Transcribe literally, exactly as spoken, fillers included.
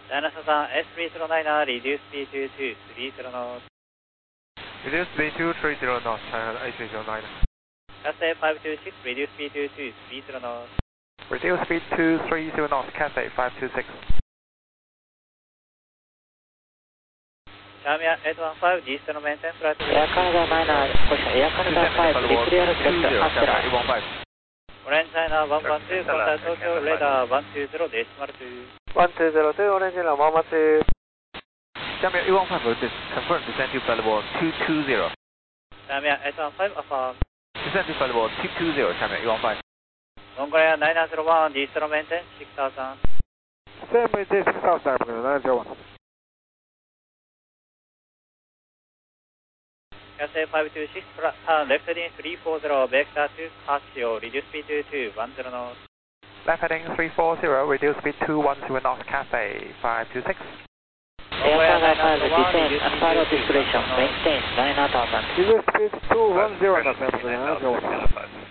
Dinosaur さん、エススリーゼロナイナー、reduce speed to ツー、スリーゼロノート。 Reduce speed to three zero knots, China eight three zero nine. Cathay ファイブツーシックス、reduce speed to ツー、スリーゼロノート。 Reduce speed to three zero knots, Cathay five two six. Charmian エイトワンファイブ、Eastern maintain flight. Air Canada niner, question Air Canada five, declare vector Astra. Orange China ワンワンツー、contact Tokyo radar ワンツーゼロ、decimal two. one two zero two, Orange China one one two. Jamia one one five, confirm descent to flight level two two zero. Charmian エイトワンファイブ、affirm. Descent to flight level two two zero, Jamia one one five. Mongolia ナイナーゼロワン、Eastern maintain six thousand. Same with this south side, nine zero one. Cathay ファイブツーシックス、turn left heading three four zero, vector to Casio, reduce speed to ツー、one zero knots. Left heading three four zero, reduce speed to one zero knots, Cathay five two six. Air Canada five, descent as part of discretion, maintain nine thousand. Reduce speed to one zero knots, nine zero one.